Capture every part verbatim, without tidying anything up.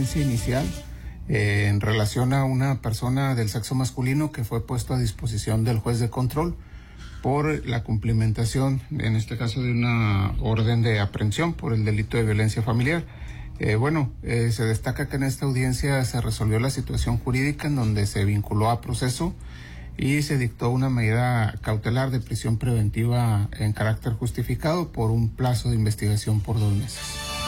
audiencia inicial eh, en relación a una persona del sexo masculino que fue puesto a disposición del juez de control por la cumplimentación, en este caso, de una orden de aprehensión por el delito de violencia familiar. Eh, bueno, eh, se destaca que en esta audiencia se resolvió la situación jurídica en donde se vinculó a proceso y se dictó una medida cautelar de prisión preventiva en carácter justificado por un plazo de investigación por dos meses.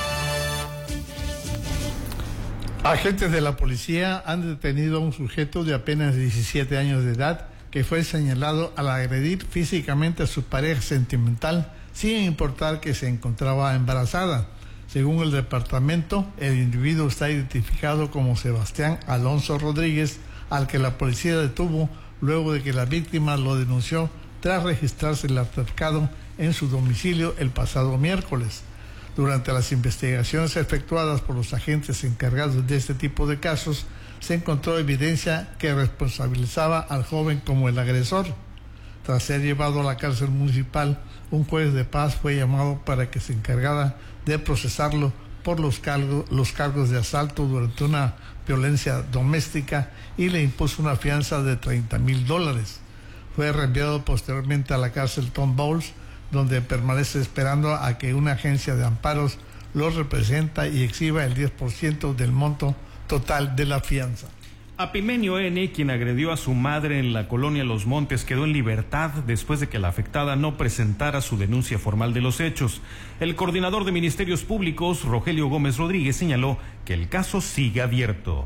Agentes de la policía han detenido a un sujeto de apenas diecisiete años de edad que fue señalado al agredir físicamente a su pareja sentimental sin importar que se encontraba embarazada. Según el departamento, el individuo está identificado como Sebastián Alonso Rodríguez, al que la policía detuvo luego de que la víctima lo denunció tras registrarse el altercado en su domicilio el pasado miércoles. Durante las investigaciones efectuadas por los agentes encargados de este tipo de casos, se encontró evidencia que responsabilizaba al joven como el agresor. Tras ser llevado a la cárcel municipal, un juez de paz fue llamado para que se encargara de procesarlo por los cargos, los cargos de asalto durante una violencia doméstica y le impuso una fianza de treinta mil dólares. Fue reenviado posteriormente a la cárcel Tom Bowles, donde permanece esperando a que una agencia de amparos lo representa y exhiba el diez por ciento del monto total de la fianza. Apimenio N., quien agredió a su madre en la colonia Los Montes, quedó en libertad después de que la afectada no presentara su denuncia formal de los hechos. El coordinador de Ministerios Públicos, Rogelio Gómez Rodríguez, señaló que el caso sigue abierto.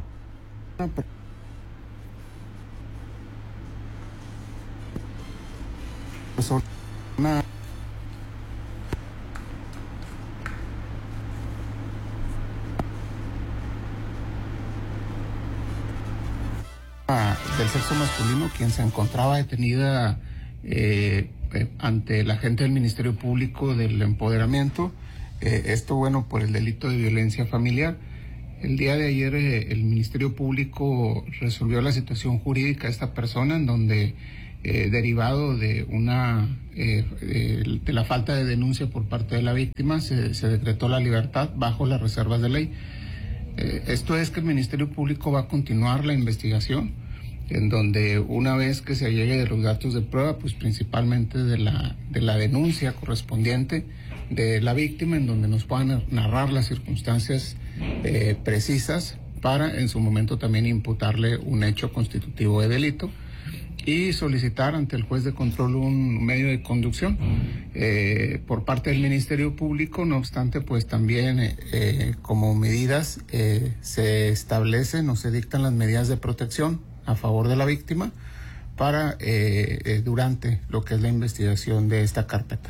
Una del sexo masculino, quien se encontraba detenida eh, eh, ante el agente del Ministerio Público del Empoderamiento, eh, esto bueno por el delito de violencia familiar. El día de ayer eh, el Ministerio Público resolvió la situación jurídica de esta persona, en donde eh, derivado de una eh, eh, de la falta de denuncia por parte de la víctima se, se decretó la libertad bajo las reservas de ley. Eh, esto es que el Ministerio Público va a continuar la investigación, en donde una vez que se llegue de los datos de prueba, pues principalmente de la de la denuncia correspondiente de la víctima, en donde nos puedan narrar las circunstancias eh, precisas para en su momento también imputarle un hecho constitutivo de delito y solicitar ante el juez de control un medio de conducción eh, por parte del Ministerio Público. No obstante, pues también eh, eh, como medidas eh, se establecen o se dictan las medidas de protección a favor de la víctima para eh, eh, durante lo que es la investigación de esta carpeta.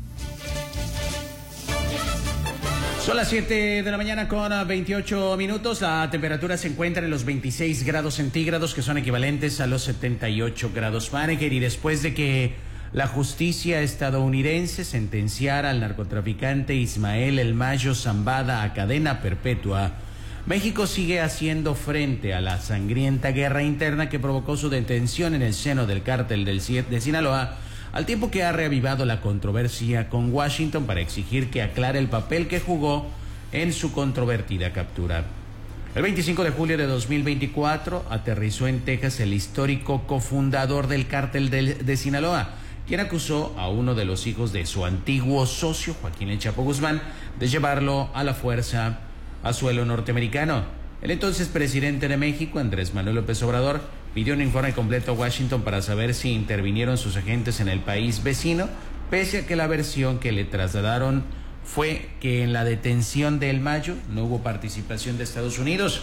Son las siete de la mañana con veintiocho minutos. La temperatura se encuentra en los veintiséis grados centígrados, que son equivalentes a los setenta y ocho grados Fahrenheit. Y después de que la justicia estadounidense sentenciara al narcotraficante Ismael El Mayo Zambada a cadena perpetua, México sigue haciendo frente a la sangrienta guerra interna que provocó su detención en el seno del cártel del de Sinaloa, al tiempo que ha reavivado la controversia con Washington para exigir que aclare el papel que jugó en su controvertida captura. El veinticinco de julio de dos mil veinticuatro aterrizó en Texas el histórico cofundador del cártel de, de Sinaloa, quien acusó a uno de los hijos de su antiguo socio, Joaquín El Chapo Guzmán, de llevarlo a la fuerza a suelo norteamericano. El entonces presidente de México, Andrés Manuel López Obrador, pidió un informe completo a Washington para saber si intervinieron sus agentes en el país vecino, pese a que la versión que le trasladaron fue que en la detención de El Mayo no hubo participación de Estados Unidos.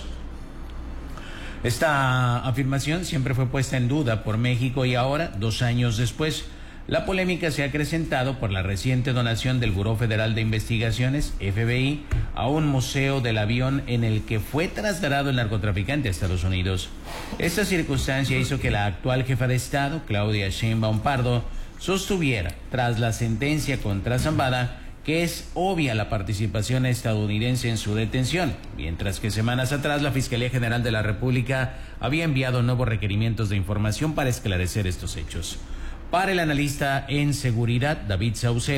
Esta afirmación siempre fue puesta en duda por México y ahora, dos años después, la polémica se ha acrecentado por la reciente donación del Buró Federal de Investigaciones, F B I, a un museo del avión en el que fue trasladado el narcotraficante a Estados Unidos. Esta circunstancia hizo que la actual jefa de Estado, Claudia Sheinbaum Pardo, sostuviera, tras la sentencia contra Zambada, que es obvia la participación estadounidense en su detención, mientras que semanas atrás la Fiscalía General de la República había enviado nuevos requerimientos de información para esclarecer estos hechos. Para el analista en seguridad, David Saucedo,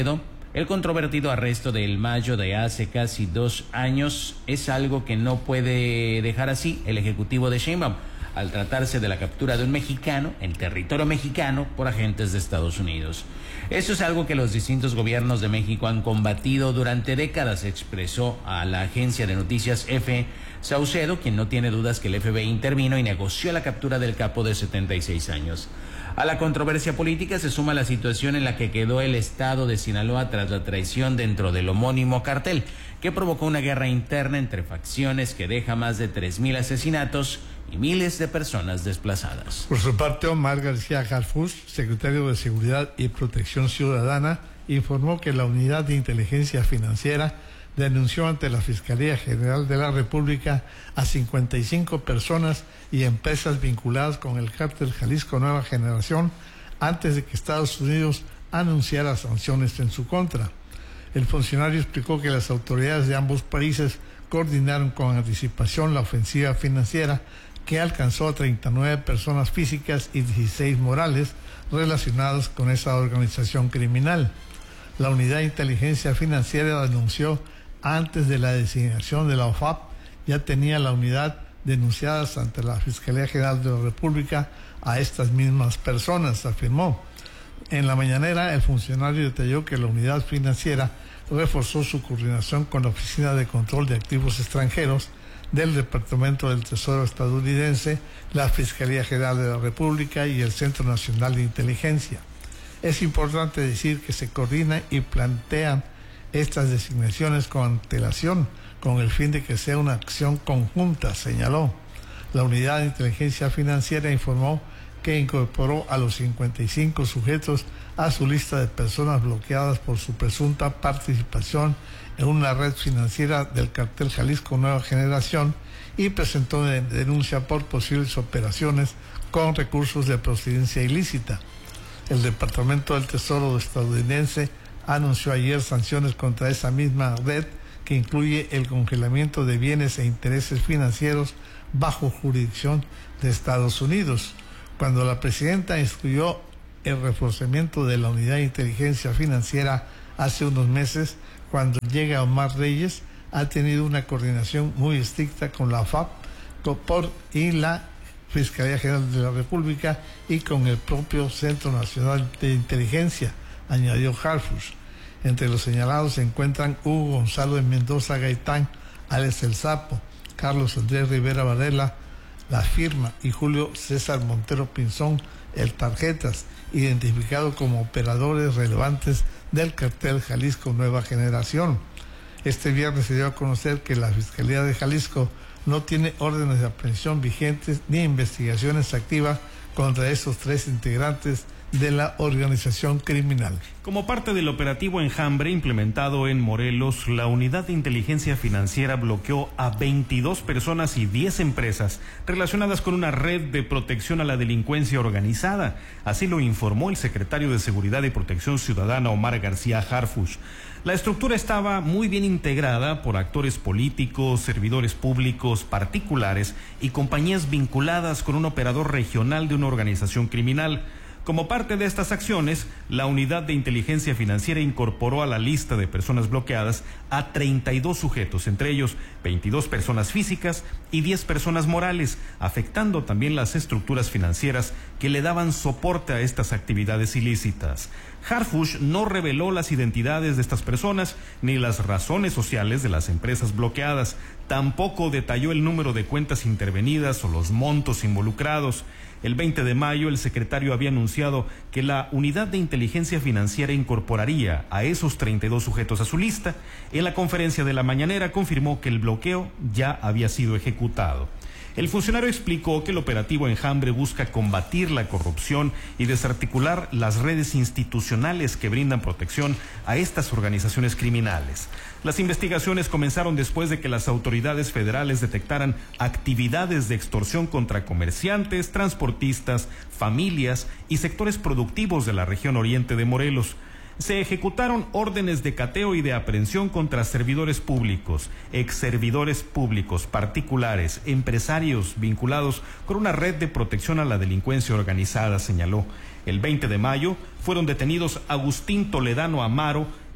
El controvertido arresto de El Mayo de hace casi dos años es algo que no puede dejar así el ejecutivo de Sheinbaum, al tratarse de la captura de un mexicano en territorio mexicano por agentes de Estados Unidos. Eso es algo que los distintos gobiernos de México han combatido durante décadas, expresó a la agencia de noticias F. Saucedo, quien no tiene dudas que el F B I intervino y negoció la captura del capo de setenta y seis años. A la controversia política se suma la situación en la que quedó el estado de Sinaloa tras la traición dentro del homónimo cartel, que provocó una guerra interna entre facciones que deja más de tres mil asesinatos y miles de personas desplazadas. Por su parte, Omar García Harfuch, secretario de Seguridad y Protección Ciudadana, informó que la Unidad de Inteligencia Financiera denunció ante la Fiscalía General de la República a cincuenta y cinco personas y empresas vinculadas con el cártel Jalisco Nueva Generación antes de que Estados Unidos anunciara sanciones en su contra. El funcionario explicó que las autoridades de ambos países coordinaron con anticipación la ofensiva financiera que alcanzó a treinta y nueve personas físicas y dieciséis morales relacionadas con esa organización criminal. La Unidad de Inteligencia Financiera denunció antes de la designación de la O F A P, ya tenía la unidad denunciadas ante la Fiscalía General de la República a estas mismas personas, afirmó. En la mañanera, el funcionario detalló que la unidad financiera reforzó su coordinación con la Oficina de Control de Activos Extranjeros del Departamento del Tesoro estadounidense, la Fiscalía General de la República y el Centro Nacional de Inteligencia. Es importante decir que se coordinan y plantean estas designaciones con antelación, con el fin de que sea una acción conjunta, señaló. La Unidad de Inteligencia Financiera informó que incorporó a los cincuenta y cinco sujetos a su lista de personas bloqueadas por su presunta participación en una red financiera del cartel Jalisco Nueva Generación y presentó una denuncia por posibles operaciones con recursos de procedencia ilícita. El Departamento del Tesoro estadounidense anunció ayer sanciones contra esa misma red que incluye el congelamiento de bienes e intereses financieros bajo jurisdicción de Estados Unidos. Cuando la presidenta instruyó el reforzamiento de la Unidad de Inteligencia Financiera hace unos meses, cuando llega Omar Reyes, ha tenido una coordinación muy estricta con la O F A P por, y la Fiscalía General de la República y con el propio Centro Nacional de Inteligencia, añadió Harfuch. Entre los señalados se encuentran Hugo Gonzalo de Mendoza Gaitán, Alex El Sapo, Carlos Andrés Rivera Varela, La Firma y Julio César Montero Pinzón, el Tarjetas, identificado como operadores relevantes del cartel Jalisco Nueva Generación. Este viernes se dio a conocer que la Fiscalía de Jalisco no tiene órdenes de aprehensión vigentes ni investigaciones activas contra esos tres integrantes de la organización criminal. Como parte del operativo Enjambre implementado en Morelos, la Unidad de Inteligencia Financiera bloqueó a veintidós personas y diez empresas relacionadas con una red de protección a la delincuencia organizada. Así lo informó el secretario de Seguridad y Protección Ciudadana, Omar García Harfuch. La estructura estaba muy bien integrada por actores políticos, servidores públicos, particulares y compañías vinculadas con un operador regional de una organización criminal. Como parte de estas acciones, la Unidad de Inteligencia Financiera incorporó a la lista de personas bloqueadas a treinta y dos sujetos, entre ellos veintidós personas físicas y diez personas morales, afectando también las estructuras financieras que le daban soporte a estas actividades ilícitas. Harfuch no reveló las identidades de estas personas ni las razones sociales de las empresas bloqueadas. Tampoco detalló el número de cuentas intervenidas o los montos involucrados. El veinte de mayo, el secretario había anunciado que la Unidad de Inteligencia Financiera incorporaría a esos treinta y dos sujetos a su lista. En la conferencia de la mañanera confirmó que el bloqueo ya había sido ejecutado. El funcionario explicó que el operativo Enjambre busca combatir la corrupción y desarticular las redes institucionales que brindan protección a estas organizaciones criminales. Las investigaciones comenzaron después de que las autoridades federales detectaran actividades de extorsión contra comerciantes, transportistas, familias y sectores productivos de la región oriente de Morelos. Se ejecutaron órdenes de cateo y de aprehensión contra servidores públicos, exservidores públicos, particulares, empresarios vinculados con una red de protección a la delincuencia organizada, señaló. El veinte de mayo fueron detenidos Agustín Toledano Amaro,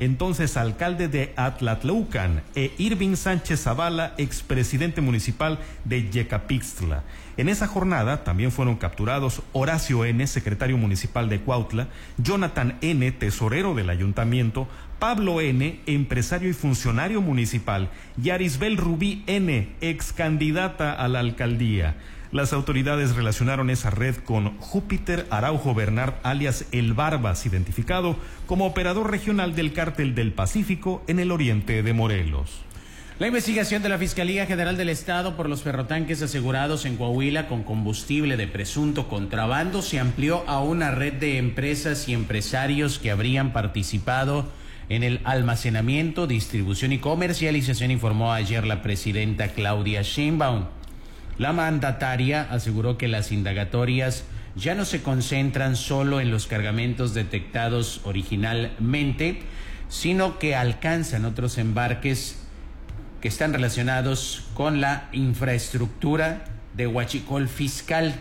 entonces alcalde de Atlatlaucan, e Irving Sánchez Zavala, expresidente municipal de Yecapixtla. En esa jornada también fueron capturados Horacio N., secretario municipal de Cuautla, Jonathan N., tesorero del ayuntamiento, Pablo N., empresario y funcionario municipal, y Arisbel Rubí N., ex candidata a la alcaldía. Las autoridades relacionaron esa red con Júpiter Araujo Bernard, alias El Barbas, identificado como operador regional del Cártel del Pacífico en el oriente de Morelos. La investigación de la Fiscalía General del Estado por los ferrotanques asegurados en Coahuila con combustible de presunto contrabando se amplió a una red de empresas y empresarios que habrían participado en el almacenamiento, distribución y comercialización, informó ayer la presidenta Claudia Sheinbaum. La mandataria aseguró que las indagatorias ya no se concentran solo en los cargamentos detectados originalmente, sino que alcanzan otros embarques que están relacionados con la infraestructura de huachicol fiscal.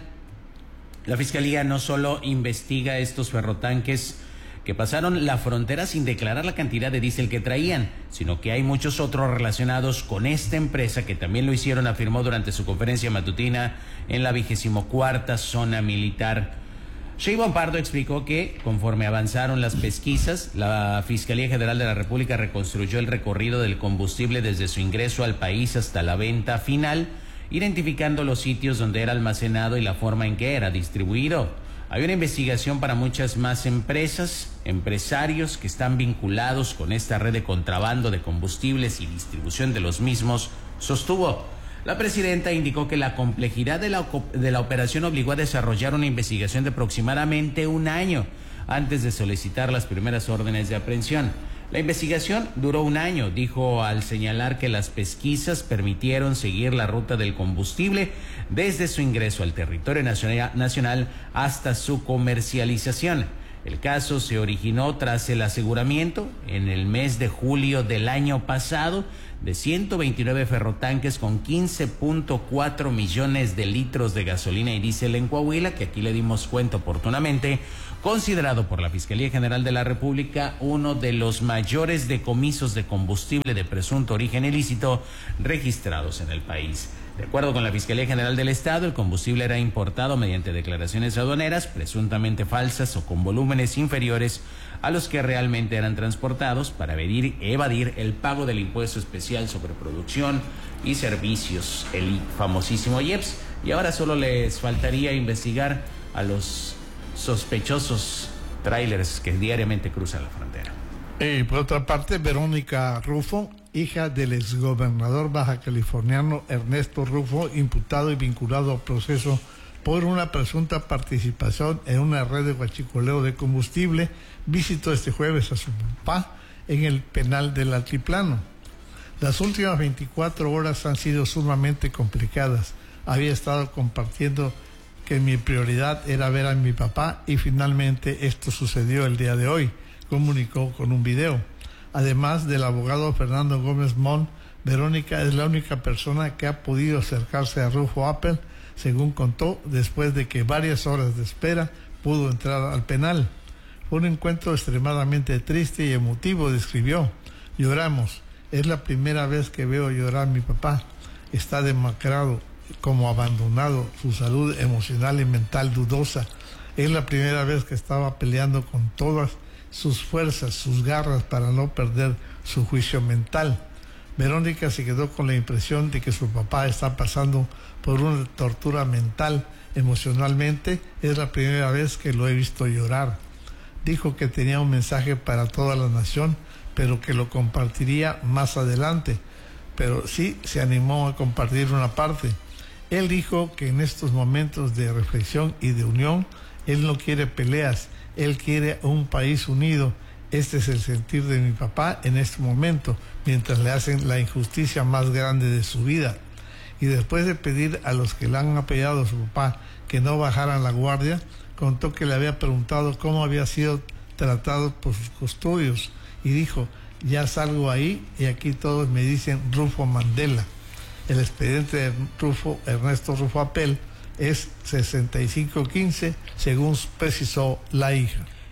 La Fiscalía no solo investiga estos ferrotanques que pasaron la frontera sin declarar la cantidad de diésel que traían, sino que hay muchos otros relacionados con esta empresa que también lo hicieron, afirmó durante su conferencia matutina en la vigésimo cuarta zona militar. Sheinbaum Pardo explicó que, conforme avanzaron las pesquisas, la Fiscalía General de la República reconstruyó el recorrido del combustible desde su ingreso al país hasta la venta final, identificando los sitios donde era almacenado y la forma en que era distribuido. Hay una investigación para muchas más empresas, empresarios que están vinculados con esta red de contrabando de combustibles y distribución de los mismos, sostuvo. La presidenta indicó que la complejidad de la, de la operación obligó a desarrollar una investigación de aproximadamente un año antes de solicitar las primeras órdenes de aprehensión. La investigación duró un año, dijo, al señalar que las pesquisas permitieron seguir la ruta del combustible desde su ingreso al territorio nacional hasta su comercialización. El caso se originó tras el aseguramiento en el mes de julio del año pasado de ciento veintinueve ferrotanques con quince punto cuatro millones de litros de gasolina y diésel en Coahuila, que aquí le dimos cuenta oportunamente, considerado por la Fiscalía General de la República uno de los mayores decomisos de combustible de presunto origen ilícito registrados en el país. De acuerdo con la Fiscalía General del Estado, el combustible era importado mediante declaraciones aduaneras presuntamente falsas o con volúmenes inferiores a los que realmente eran transportados para evadir, evadir el pago del impuesto especial sobre producción y servicios, el famosísimo I E P S. Y ahora solo les faltaría investigar a los sospechosos trailers que diariamente cruzan la frontera. Y por otra parte, Verónica Rufo, hija del exgobernador baja californiano Ernesto Rufo, imputado y vinculado al proceso por una presunta participación en una red de huachicoleo de combustible, visitó este jueves a su papá en el penal del Altiplano. Las últimas veinticuatro horas han sido sumamente complicadas. Había estado compartiendo que mi prioridad era ver a mi papá y finalmente esto sucedió el día de hoy, comunicó con un video. Además del abogado Fernando Gómez Mon, Verónica es la única persona que ha podido acercarse a Rufo Appel, según contó, después de que varias horas de espera pudo entrar al penal. Fue un encuentro extremadamente triste y emotivo, describió. Lloramos. Es la primera vez que veo llorar a mi papá. Está demacrado, como abandonado, su salud emocional y mental dudosa. Es la primera vez que estaba peleando con todas sus fuerzas, sus garras para no perder su juicio mental. Verónica se quedó con la impresión de que su papá está pasando por una tortura mental, emocionalmente. Es la primera vez que lo he visto llorar. Dijo que tenía un mensaje para toda la nación, pero que lo compartiría más adelante. Pero sí se animó a compartir una parte. Él dijo que en estos momentos de reflexión y de unión, él no quiere peleas, él quiere un país unido. Este es el sentir de mi papá en este momento, mientras le hacen la injusticia más grande de su vida. Y después de pedir a los que le han apoyado a su papá que no bajaran la guardia, contó que le había preguntado cómo había sido tratado por sus custodios y dijo: ya salgo ahí y aquí todos me dicen Rufo Mandela. El expediente de Rufo, Ernesto Rufo Appel, es sesenta y cinco quince, según precisó la hija.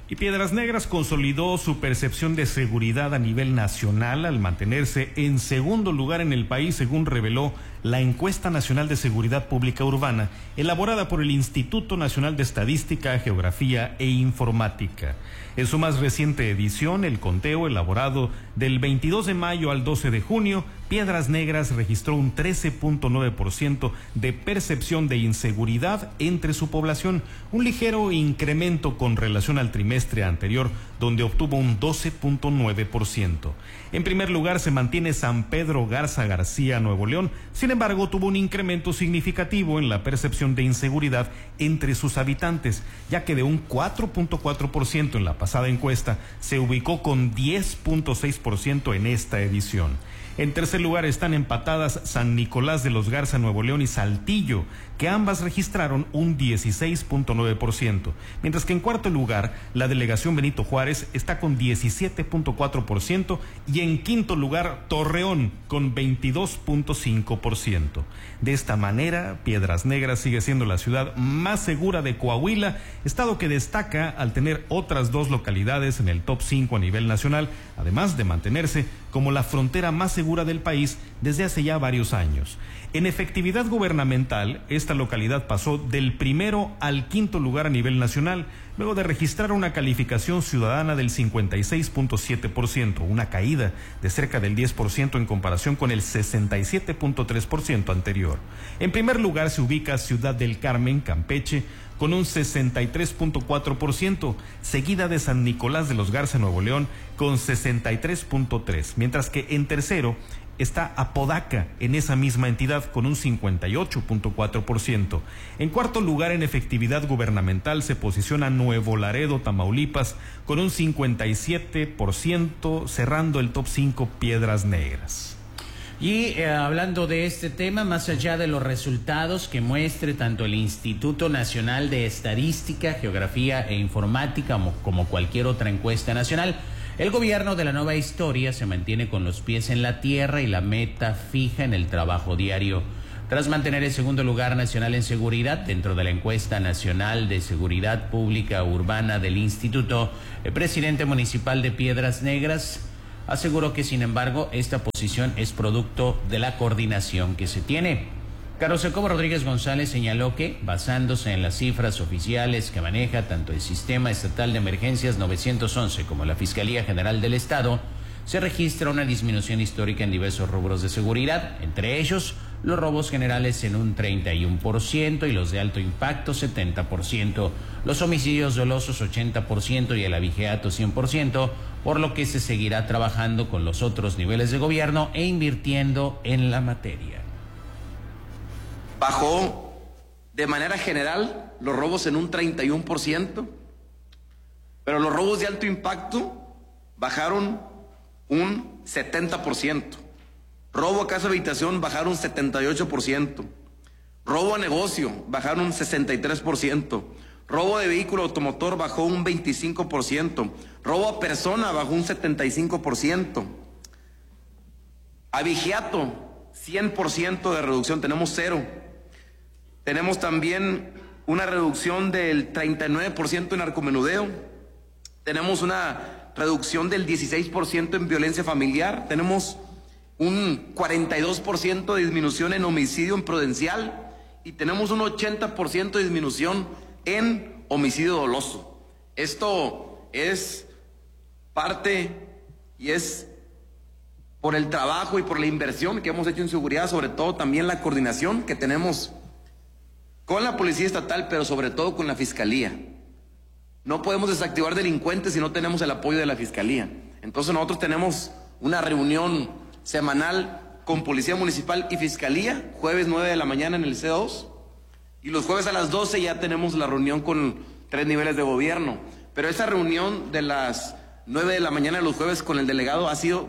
Y Piedras Negras consolidó su percepción de seguridad a nivel nacional al mantenerse en segundo lugar en el país, según reveló la Encuesta Nacional de Seguridad Pública Urbana, elaborada por el Instituto Nacional de Estadística, Geografía e Informática. En su más reciente edición, el conteo elaborado del veintidós de mayo al doce de junio, Piedras Negras registró un trece punto nueve por ciento de percepción de inseguridad entre su población, un ligero incremento con relación al trimestre anterior, donde obtuvo un doce punto nueve por ciento. En primer lugar se mantiene San Pedro Garza García, Nuevo León. Sin embargo, tuvo un incremento significativo en la percepción de inseguridad entre sus habitantes, ya que de un cuatro punto cuatro por ciento en la pasada encuesta se ubicó con diez punto seis por ciento en esta edición. En tercer lugar están empatadas San Nicolás de los Garza, Nuevo León y Saltillo, que ambas registraron un dieciséis punto nueve por ciento, mientras que en cuarto lugar la delegación Benito Juárez está con diecisiete punto cuatro por ciento y en quinto lugar Torreón con veintidós punto cinco por ciento. De esta manera, Piedras Negras sigue siendo la ciudad más segura de Coahuila, estado que destaca al tener otras dos localidades en el top cinco a nivel nacional, además de mantenerse como la frontera más segura del país desde hace ya varios años. En efectividad gubernamental, esta localidad pasó del primero al quinto lugar a nivel nacional, luego de registrar una calificación ciudadana del cincuenta y seis punto siete por ciento, una caída de cerca del diez por ciento en comparación con el sesenta y siete punto tres por ciento anterior. En primer lugar se ubica Ciudad del Carmen, Campeche, con un sesenta y tres punto cuatro por ciento, seguida de San Nicolás de los Garza, Nuevo León, con sesenta y tres punto tres por ciento, mientras que en tercero está Apodaca, en esa misma entidad, con un cincuenta y ocho punto cuatro por ciento. En cuarto lugar en efectividad gubernamental se posiciona Nuevo Laredo, Tamaulipas, con un cincuenta y siete por ciento, cerrando el top cinco Piedras Negras. Y eh, hablando de este tema, más allá de los resultados que muestre tanto el Instituto Nacional de Estadística, Geografía e Informática como, como cualquier otra encuesta nacional, el gobierno de la nueva historia se mantiene con los pies en la tierra y la meta fija en el trabajo diario. Tras mantener el segundo lugar nacional en seguridad dentro de la encuesta nacional de seguridad pública urbana del instituto, el presidente municipal de Piedras Negras aseguró que, sin embargo, esta posición es producto de la coordinación que se tiene. Carlos Jacobo Rodríguez González señaló que, basándose en las cifras oficiales que maneja tanto el Sistema Estatal de Emergencias nueve once como la Fiscalía General del Estado, se registra una disminución histórica en diversos rubros de seguridad, entre ellos los robos generales en un treinta y uno por ciento y los de alto impacto setenta por ciento, los homicidios dolosos ochenta por ciento y el abigeato cien por ciento, por lo que se seguirá trabajando con los otros niveles de gobierno e invirtiendo en la materia. Bajó de manera general los robos en un treinta y uno por ciento, pero los robos de alto impacto bajaron un setenta por ciento. Robo a casa de habitación bajaron setenta y ocho por ciento. Robo a negocio bajaron un sesenta y tres por ciento. Robo de vehículo automotor bajó un veinticinco por ciento. Robo a persona bajó un setenta y cinco por ciento. Abigeato, cien por ciento de reducción, tenemos cero. Tenemos también una reducción del treinta y nueve por ciento en narcomenudeo. Tenemos una reducción del dieciséis por ciento en violencia familiar. Tenemos un cuarenta y dos por ciento de disminución en homicidio imprudencial y tenemos un ochenta por ciento de disminución en homicidio doloso. Esto es parte y es por el trabajo y por la inversión que hemos hecho en seguridad, sobre todo también la coordinación que tenemos con la Policía Estatal, pero sobre todo con la Fiscalía. No podemos desactivar delincuentes si no tenemos el apoyo de la Fiscalía. Entonces nosotros tenemos una reunión semanal con Policía Municipal y Fiscalía, jueves nueve de la mañana en el C dos, y los jueves a las doce ya tenemos la reunión con tres niveles de gobierno. Pero esa reunión de las nueve de la mañana de los jueves con el delegado ha sido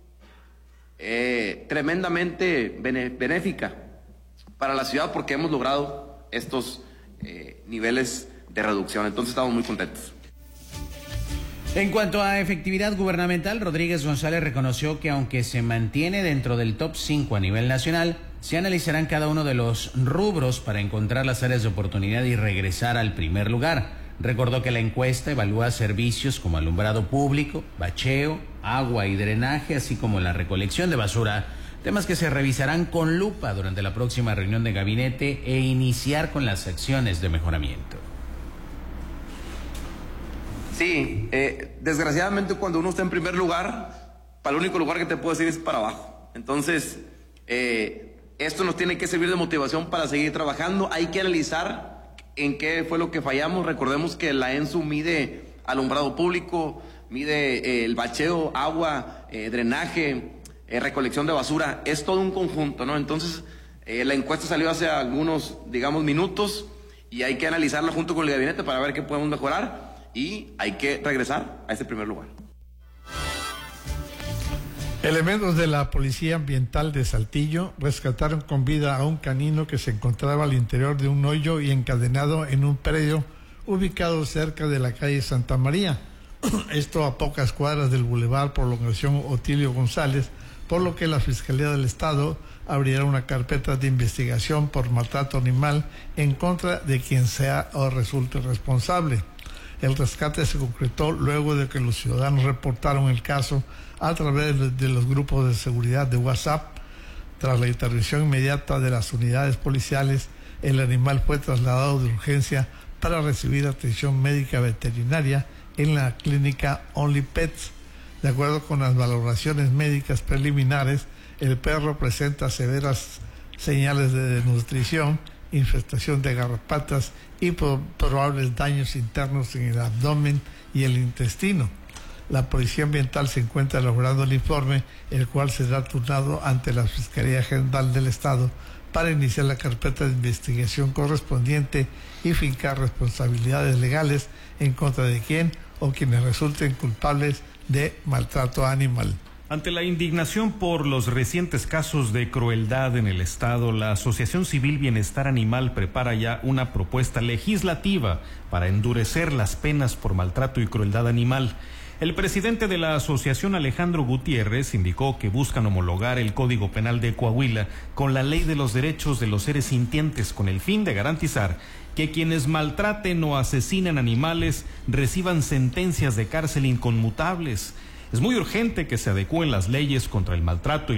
eh, tremendamente benéfica para la ciudad porque hemos logrado estos eh, niveles de reducción. Entonces estamos muy contentos. En cuanto a efectividad gubernamental, Rodríguez González reconoció que aunque se mantiene dentro del top cinco a nivel nacional, se analizarán cada uno de los rubros para encontrar las áreas de oportunidad y regresar al primer lugar. Recordó que la encuesta evalúa servicios como alumbrado público, bacheo, agua y drenaje, así como la recolección de basura, temas que se revisarán con lupa durante la próxima reunión de gabinete e iniciar con las acciones de mejoramiento. Sí, eh, desgraciadamente cuando uno está en primer lugar, para el único lugar que te puedo decir es para abajo. Entonces, eh, esto nos tiene que servir de motivación para seguir trabajando. Hay que analizar en qué fue lo que fallamos. Recordemos que la ENSU mide alumbrado público, mide eh, el bacheo, agua, eh, drenaje, eh, recolección de basura. Es todo un conjunto, ¿no? Entonces, eh, la encuesta salió hace algunos, digamos, minutos y hay que analizarla junto con el gabinete para ver qué podemos mejorar y hay que regresar a ese primer lugar. Elementos de la Policía Ambiental de Saltillo rescataron con vida a un canino que se encontraba al interior de un hoyo y encadenado en un predio ubicado cerca de la calle Santa María. Esto a pocas cuadras del Boulevard Prolongación Otilio González, por lo que la Fiscalía del Estado abrirá una carpeta de investigación por maltrato animal en contra de quien sea o resulte responsable. El rescate se concretó luego de que los ciudadanos reportaron el caso a través de los grupos de seguridad de WhatsApp. Tras la intervención inmediata de las unidades policiales, el animal fue trasladado de urgencia para recibir atención médica veterinaria en la clínica Only Pets. De acuerdo con las valoraciones médicas preliminares, el perro presenta severas señales de desnutrición, infestación de garrapatas y pro- probables daños internos en el abdomen y el intestino. La Policía Ambiental se encuentra elaborando el informe, el cual será turnado ante la Fiscalía General del Estado para iniciar la carpeta de investigación correspondiente y fincar responsabilidades legales en contra de quien o quienes resulten culpables de maltrato animal. Ante la indignación por los recientes casos de crueldad en el Estado, la Asociación Civil Bienestar Animal prepara ya una propuesta legislativa para endurecer las penas por maltrato y crueldad animal. El presidente de la asociación, Alejandro Gutiérrez, indicó que buscan homologar el Código Penal de Coahuila con la Ley de los Derechos de los Seres Sintientes, con el fin de garantizar que quienes maltraten o asesinen animales reciban sentencias de cárcel inconmutables. Es muy urgente que se adecúen las leyes contra el maltrato y